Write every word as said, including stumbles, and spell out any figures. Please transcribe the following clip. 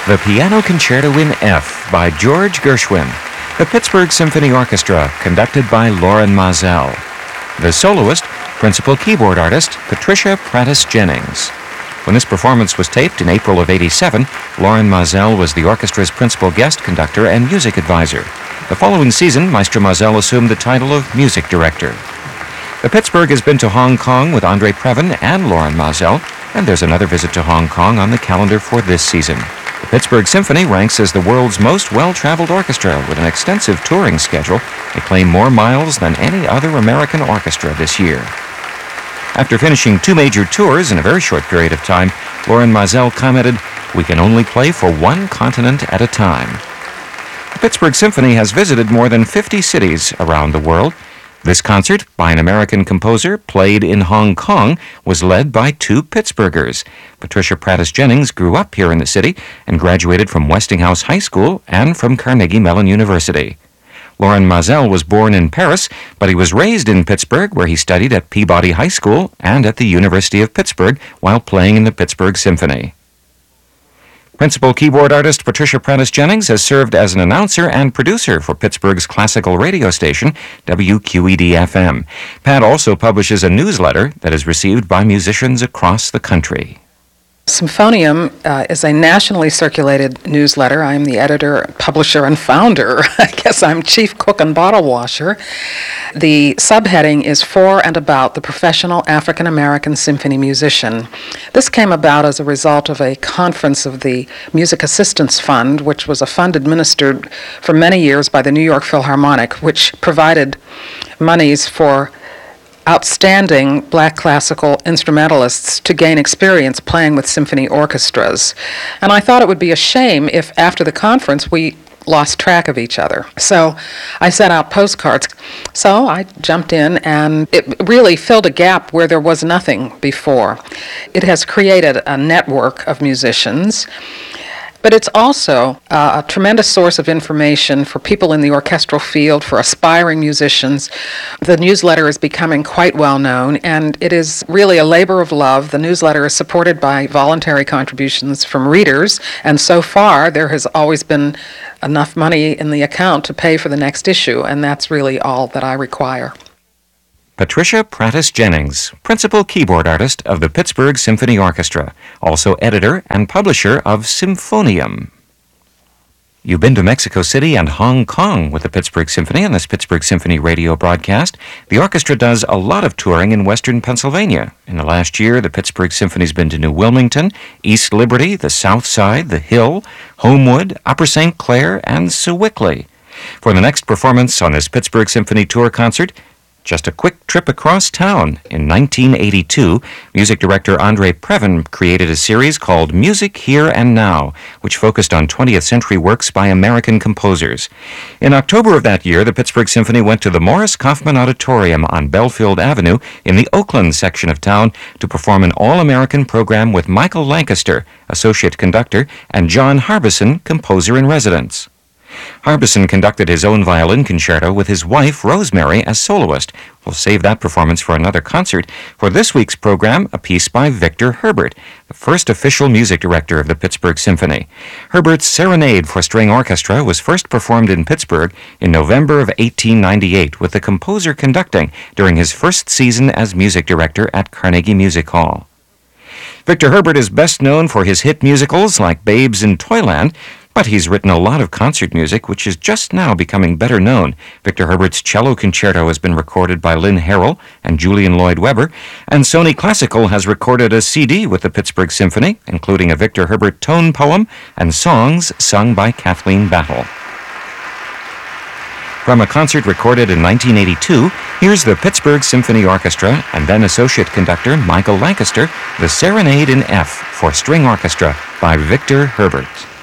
The Piano Concerto in F by George Gershwin. The Pittsburgh Symphony Orchestra, conducted by Loren Maazel. The soloist, principal keyboard artist, Patricia Prattis Jennings. When this performance was taped in April of eighty-seven, Loren Maazel was the orchestra's principal guest conductor and music advisor. The following season, Maestro Maazel assumed the title of music director. The Pittsburgh has been to Hong Kong with Andre Previn and Loren Maazel, and there's another visit to Hong Kong on the calendar for this season. The Pittsburgh Symphony ranks as the world's most well-traveled orchestra with an extensive touring schedule. They claim more miles than any other American orchestra this year. After finishing two major tours in a very short period of time, Loren Maazel commented, "We can only play for one continent at a time." The Pittsburgh Symphony has visited more than fifty cities around the world. This concert, by an American composer, played in Hong Kong, was led by two Pittsburghers. Patricia Prattis Jennings grew up here in the city and graduated from Westinghouse High School and from Carnegie Mellon University. Loren Maazel was born in Paris, but he was raised in Pittsburgh, where he studied at Peabody High School and at the University of Pittsburgh while playing in the Pittsburgh Symphony. Principal keyboard artist Patricia Prattis Jennings has served as an announcer and producer for Pittsburgh's classical radio station, W Q E D F M. Pat also publishes a newsletter that is received by musicians across the country. Symphonium uh, is a nationally circulated newsletter. I'm the editor, publisher, and founder. I guess I'm chief cook and bottle washer. The subheading is For and About the Professional African American Symphony Musician. This came about as a result of a conference of the Music Assistance Fund, which was a fund administered for many years by the New York Philharmonic, which provided monies for outstanding black classical instrumentalists to gain experience playing with symphony orchestras. And I thought it would be a shame if after the conference we lost track of each other. So I sent out postcards. So I jumped in, and it really filled a gap where there was nothing before. It has created a network of musicians, but it's also uh, a tremendous source of information for people in the orchestral field, for aspiring musicians. The newsletter is becoming quite well known, and it is really a labor of love. The newsletter is supported by voluntary contributions from readers, and so far there has always been enough money in the account to pay for the next issue, and that's really all that I require. Patricia Prattis Jennings, principal keyboard artist of the Pittsburgh Symphony Orchestra, also editor and publisher of Symphonium. You've been to Mexico City and Hong Kong with the Pittsburgh Symphony on this Pittsburgh Symphony radio broadcast. The orchestra does a lot of touring in western Pennsylvania. In the last year, the Pittsburgh Symphony's been to New Wilmington, East Liberty, the South Side, the Hill, Homewood, Upper Saint Clair, and Sewickley. For the next performance on this Pittsburgh Symphony tour concert, just a quick trip across town. In nineteen eighty-two, music director Andre Previn created a series called Music Here and Now, which focused on twentieth century works by American composers. In October of that year, the Pittsburgh Symphony went to the Morris Kaufman Auditorium on Belfield Avenue in the Oakland section of town to perform an all-American program with Michael Lancaster, associate conductor, and John Harbison, composer-in-residence. Harbison conducted his own violin concerto with his wife, Rosemary, as soloist. We'll save that performance for another concert. For this week's program, a piece by Victor Herbert, the first official music director of the Pittsburgh Symphony. Herbert's Serenade for String Orchestra was first performed in Pittsburgh in November of eighteen ninety-eight, with the composer conducting during his first season as music director at Carnegie Music Hall. Victor Herbert is best known for his hit musicals like Babes in Toyland, but he's written a lot of concert music, which is just now becoming better known. Victor Herbert's cello concerto has been recorded by Lynn Harrell and Julian Lloyd Webber, and Sony Classical has recorded a C D with the Pittsburgh Symphony, including a Victor Herbert tone poem and songs sung by Kathleen Battle. From a concert recorded in nineteen eighty-two, here's the Pittsburgh Symphony Orchestra and then associate conductor Michael Lancaster, the Serenade in F for String Orchestra by Victor Herbert.